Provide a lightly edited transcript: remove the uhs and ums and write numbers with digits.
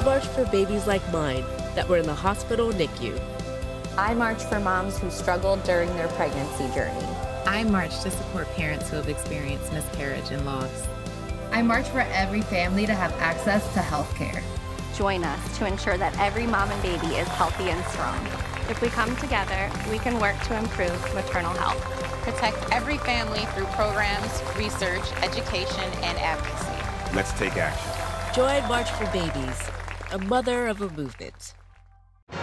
march for babies like mine that were in the hospital NICU. I march for moms who struggled during their pregnancy journey. I march to support parents who have experienced miscarriage and loss. I march for every family to have access to health care. Join us to ensure that every mom and baby is healthy and strong. If we come together, we can work to improve maternal health. Protect every family through programs, research, education, and advocacy. Let's take action. Join March for Babies, a mother of a movement.